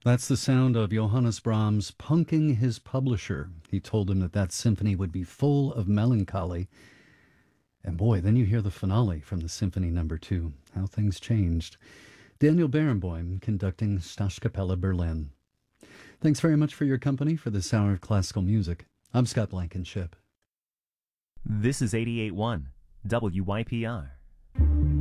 That's the sound of Johannes Brahms punking his publisher. He told him that that symphony would be full of melancholy. And boy, then you hear the finale from the Symphony Number 2, how things changed. Daniel Barenboim conducting Staatskapelle Berlin. Thanks very much for your company for this hour of classical music. I'm Scott Blankenship. This is 88.1 WYPR.